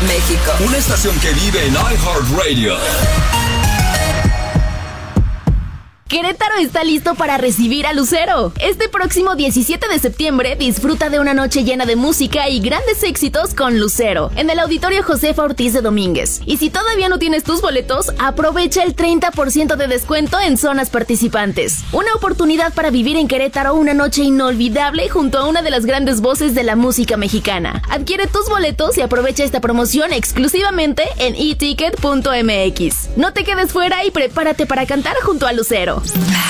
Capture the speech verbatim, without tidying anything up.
México. Una estación que vive en iHeartRadio. Querétaro está listo para recibir a Lucero. Este próximo diecisiete de septiembre disfruta de una noche llena de música y grandes éxitos con Lucero en el Auditorio Josefa Ortiz de Domínguez. Y si todavía no tienes tus boletos, aprovecha el treinta por ciento de descuento en zonas participantes. Una oportunidad para vivir en Querétaro una noche inolvidable junto a una de las grandes voces de la música mexicana. Adquiere tus boletos y aprovecha esta promoción exclusivamente en e ticket punto m x. No te quedes fuera y prepárate para cantar junto a Lucero.